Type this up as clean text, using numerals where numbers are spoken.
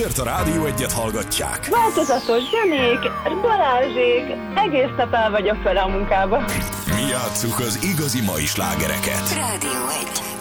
miért a Rádió Egyet hallgatják? Változatos zenék, Balázsék, egész nap el vagyok vele a munkába. Mi játsszuk az igazi mai slágereket. Rádió Egy.